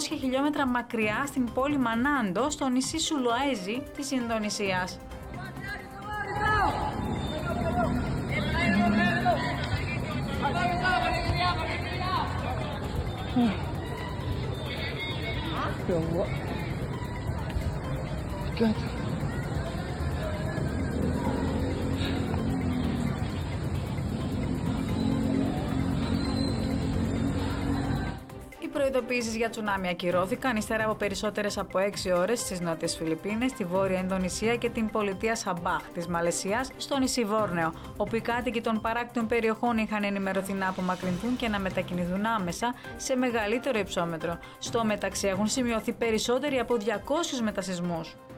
χιλιόμετρα μακριά στην πόλη Μανάντο, στο νησί Σουλοέζι της Ινδονησίας. Οι προειδοποιήσεις για τσουνάμι ακυρώθηκαν ύστερα από περισσότερες από 6 ώρες στις νότιες Φιλιππίνες, στη βόρεια Ινδονησία και την πολιτεία Σαμπάχ της Μαλαισίας, στο νησί Βόρνεο, όπου οι κάτοικοι των παράκτιων περιοχών είχαν ενημερωθεί να απομακρυνθούν και να μετακινηθούν άμεσα σε μεγαλύτερο υψόμετρο. Στο μεταξύ έχουν σημειωθεί περισσότεροι από 200 μετασεισμούς.